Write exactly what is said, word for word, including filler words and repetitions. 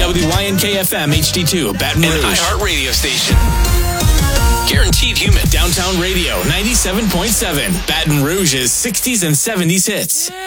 W Y N K F M H D two, Baton Rouge. An iHeart radio station. Guaranteed human. Downtown Radio, ninety-seven point seven. Baton Rouge's sixties and seventies hits.